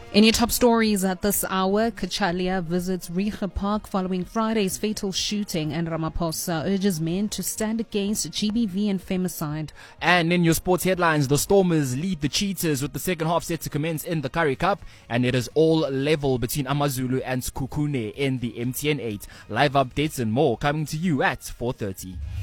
In your top stories at this hour, Kachalia visits Riga Park following Friday's fatal shooting, and Ramaphosa urges men to stand against GBV and femicide. And in your sports headlines, the Stormers lead the Cheetahs with the second half set to commence in the Currie Cup, and it is all level between AmaZulu and Sekhukhune in the MTN 8. Live updates and more coming to you at 4:30.